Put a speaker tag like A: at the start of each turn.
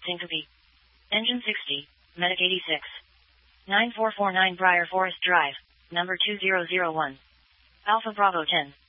A: syncope. Engine 60, Medic 86. 9449 Briar Forest Drive, number 2001. Alpha Bravo 10.